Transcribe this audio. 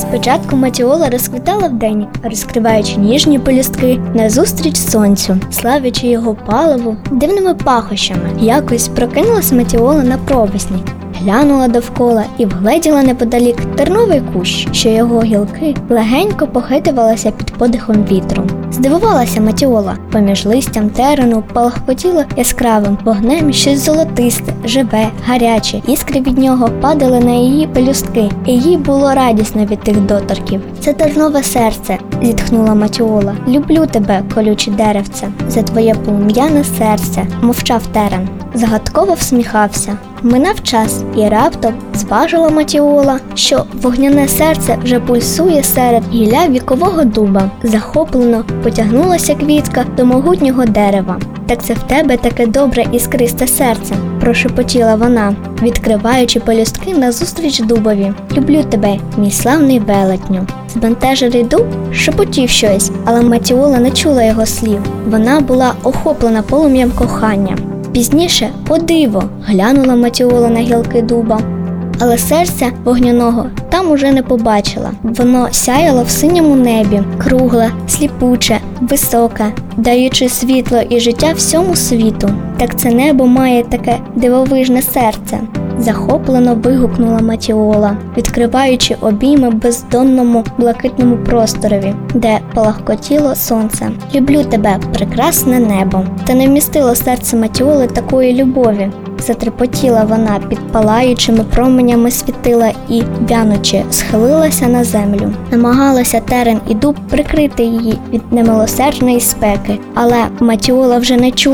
Спочатку Матіола розквітала вдень, розкриваючи ніжні пелюстки назустріч сонцю, славячи його паливу дивними пахощами. Якось прокинулась Матіола на провесні, глянула довкола і вгледіла неподалік терновий кущ, що його гілки легенько похитувалися під подихом вітру. Здивувалася Матіола. Поміж листям терену палахкотіло яскравим вогнем щось золотисте, живе, гаряче. Іскри від нього падали на її пелюстки, і їй було радісно від тих доторків. «Це тернове серце», – зітхнула Матіола. «Люблю тебе, колюче деревце, за твоє полум'яне серце», – мовчав терен. Загадково всміхався. Минав час, і раптом зважила Матіола, що вогняне серце вже пульсує серед гілля вікового дуба. Захоплено потягнулася квітка до могутнього дерева. «Так це в тебе таке добре іскристе серце», – прошепотіла вона, відкриваючи пелюстки назустріч дубові. «Люблю тебе, мій славний велетню». Збентежений дуб шепотів щось, але Матіола не чула його слів. Вона була охоплена полум'ям кохання. Пізніше, о диво, глянула Матіола на гілки дуба, але серця вогняного там уже не побачила. Воно сяяло в синьому небі, кругле, сліпуче, високе, даючи світло і життя всьому світу. «Так це небо має таке дивовижне серце», – захоплено вигукнула Матіола, відкриваючи обійми бездонному блакитному просторові, де палахкотіло сонце. «Люблю тебе, прекрасне небо». Та не вмістило серце Матіоли такої любові. Затрепотіла вона під палаючими променями світила і, в'янучи, схилилася на землю. Намагалася терен і дуб прикрити її від немилосердної спеки, але Матіола вже не чула